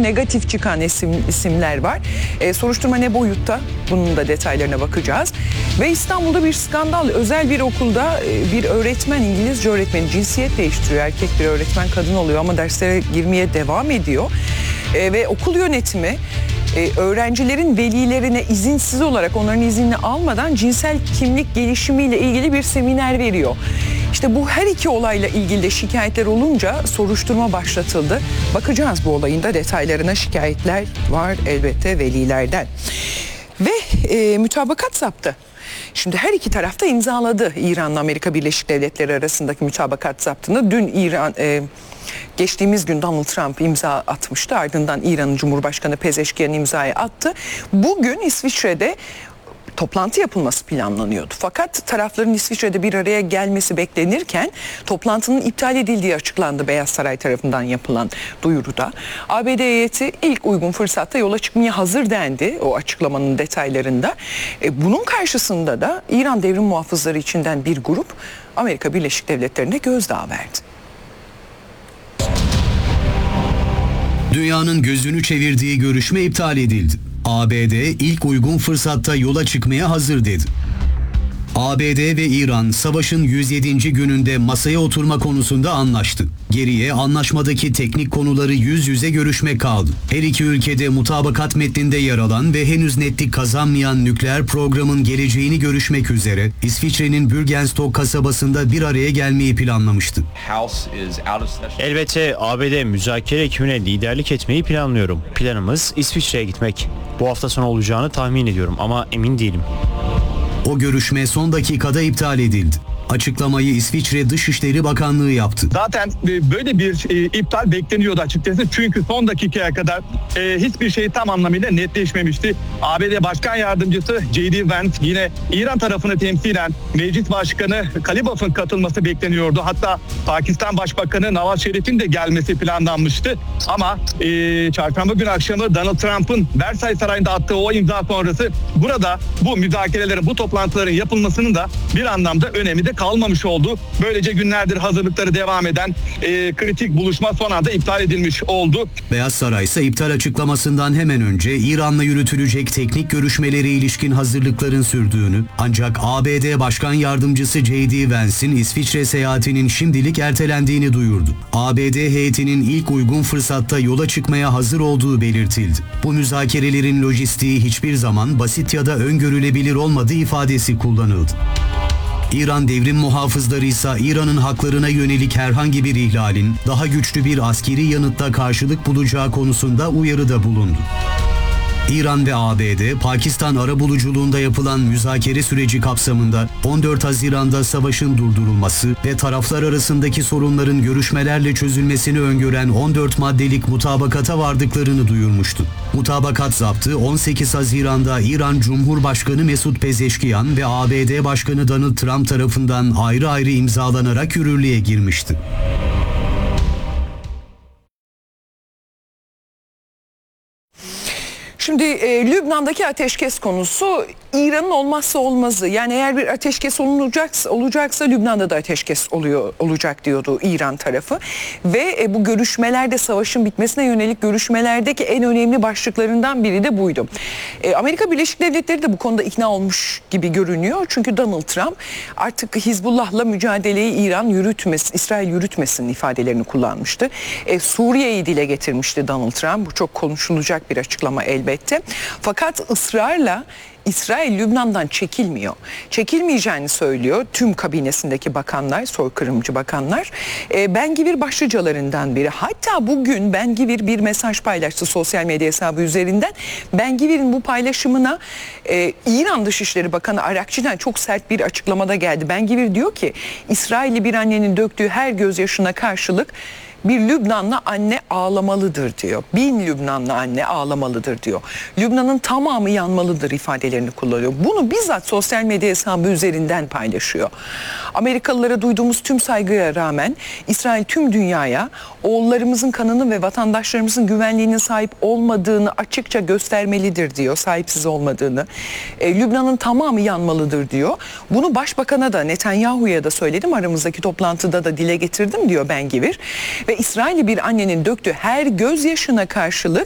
negatif çıkan isimler var. Soruşturma ne boyutta? Bunun da detaylarına bakacağız. Ve İstanbul'da bir skandal. Özel bir okulda bir öğretmen, İngilizce öğretmeni cinsiyet değiştiriyor. Erkek bir öğretmen kadın oluyor ama derslere girmeye devam ediyor. Ve okul yönetimi öğrencilerin velilerine izinsiz olarak, onların iznini almadan cinsel kimlik gelişimiyle ilgili bir seminer veriyor. İşte bu her iki olayla ilgili de şikayetler olunca soruşturma başlatıldı. Bakacağız bu olayın da detaylarına. Şikayetler var elbette velilerden. Ve mütabakat zaptı. Şimdi her iki tarafta imzaladı İran'la Amerika Birleşik Devletleri arasındaki mütabakat zaptını. Dün geçtiğimiz gün Donald Trump imza atmıştı. Ardından İran'ın Cumhurbaşkanı Pezeşkiyan imzayı attı. Bugün İsviçre'de toplantı yapılması planlanıyordu. Fakat tarafların İsviçre'de bir araya gelmesi beklenirken toplantının iptal edildiği açıklandı Beyaz Saray tarafından yapılan duyuruda. ABD heyeti ilk uygun fırsatta yola çıkmaya hazır dendi o açıklamanın detaylarında. Bunun karşısında da İran Devrim Muhafızları içinden bir grup Amerika Birleşik Devletleri'ne gözdağı verdi. Dünyanın gözünü çevirdiği görüşme iptal edildi. ABD ilk uygun fırsatta yola çıkmaya hazır dedi. ABD ve İran savaşın 107. gününde masaya oturma konusunda anlaştı. Geriye anlaşmadaki teknik konuları yüz yüze görüşmek kaldı. Her iki ülkede mutabakat metninde yer alan ve henüz netlik kazanmayan nükleer programın geleceğini görüşmek üzere İsviçre'nin Bürgenstock kasabasında bir araya gelmeyi planlamıştı. Elbette ABD müzakere ekibine liderlik etmeyi planlıyorum. Planımız İsviçre'ye gitmek. Bu hafta sonu olacağını tahmin ediyorum ama emin değilim. O görüşme son dakikada iptal edildi. Açıklamayı İsviçre Dışişleri Bakanlığı yaptı. Zaten böyle bir iptal bekleniyordu açıkçası. Çünkü son dakikaya kadar hiçbir şey tam anlamıyla netleşmemişti. ABD Başkan Yardımcısı J.D. Vance yine İran tarafını temsilen Meclis Başkanı Kalibaf'ın katılması bekleniyordu. Hatta Pakistan Başbakanı Nawaz Şerif'in de gelmesi planlanmıştı. Ama çarşamba günü akşamı Donald Trump'ın Versailles Sarayı'nda attığı o imza sonrası burada bu müzakerelerin, bu toplantıların yapılmasının da bir anlamda önemi de kalmamış oldu. Böylece günlerdir hazırlıkları devam eden kritik buluşma son anda iptal edilmiş oldu. Beyaz Saray ise iptal açıklamasından hemen önce İran'la yürütülecek teknik görüşmelere ilişkin hazırlıkların sürdüğünü, ancak ABD Başkan Yardımcısı J.D. Vance'in İsviçre seyahatinin şimdilik ertelendiğini duyurdu. ABD heyetinin ilk uygun fırsatta yola çıkmaya hazır olduğu belirtildi. Bu müzakerelerin lojistiği hiçbir zaman basit ya da öngörülebilir olmadığı ifadesi kullanıldı. İran Devrim Muhafızları ise İran'ın haklarına yönelik herhangi bir ihlalin daha güçlü bir askeri yanıtta karşılık bulacağı konusunda uyarıda bulundu. İran ve ABD, Pakistan arabuluculuğunda yapılan müzakere süreci kapsamında 14 Haziran'da savaşın durdurulması ve taraflar arasındaki sorunların görüşmelerle çözülmesini öngören 14 maddelik mutabakata vardıklarını duyurmuştu. Mutabakat zaptı 18 Haziran'da İran Cumhurbaşkanı Mesut Pezeşkiyan ve ABD Başkanı Donald Trump tarafından ayrı ayrı imzalanarak yürürlüğe girmişti. Şimdi Lübnan'daki ateşkes konusu İran'ın olmazsa olmazı. Yani eğer bir ateşkes olacaksa Lübnan'da da ateşkes olacak diyordu İran tarafı. Ve bu görüşmelerde, savaşın bitmesine yönelik görüşmelerdeki en önemli başlıklarından biri de buydu. Amerika Birleşik Devletleri de bu konuda ikna olmuş gibi görünüyor. Çünkü Donald Trump artık Hizbullah'la mücadeleyi İsrail yürütmesin ifadelerini kullanmıştı. Suriye'yi dile getirmişti Donald Trump. Bu çok konuşulacak bir açıklama elbette. Fakat ısrarla İsrail Lübnan'dan çekilmiyor. Çekilmeyeceğini söylüyor tüm kabinesindeki bakanlar, soykırımcı bakanlar. Ben-Gvir başlıcalarından biri. Hatta bugün Ben-Gvir bir mesaj paylaştı sosyal medya hesabı üzerinden. Ben-Gvir'in bu paylaşımına İran Dışişleri Bakanı Arakçı'dan çok sert bir açıklamada geldi. Ben-Gvir diyor ki İsrailli bir annenin döktüğü her gözyaşına karşılık bir Lübnanlı anne ağlamalıdır diyor. 1000 Lübnanlı anne ağlamalıdır diyor. Lübnan'ın tamamı yanmalıdır ifadelerini kullanıyor. Bunu bizzat sosyal medya hesabı üzerinden paylaşıyor. Amerikalılara duyduğumuz tüm saygıya rağmen İsrail tüm dünyaya oğullarımızın kanını ve vatandaşlarımızın güvenliğine sahip olmadığını açıkça göstermelidir diyor. Sahipsiz olmadığını. Lübnan'ın tamamı yanmalıdır diyor. Bunu başbakana da Netanyahu'ya da söyledim. Aramızdaki toplantıda da dile getirdim diyor Ben-Gvir. Ve İsrailli bir annenin döktüğü her gözyaşına karşılık